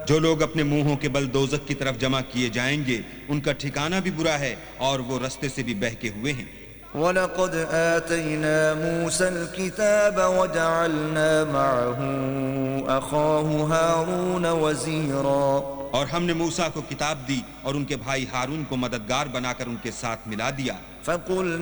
जो लोग अपने मुंहों के बल दोज़ख की तरफ जमा किए जाएंगे उनका ठिकाना भी बुरा है और वो रास्ते से भी बहके हुए हैं। वलक़द आतैना मूसल किताब वजअलना मअहू अख़ाहू हारून वज़ीरा, और हमने मूसा को किताब दी और उनके भाई हारून को मददगार बनाकर उनके साथ मिला दिया। फ़क़ुल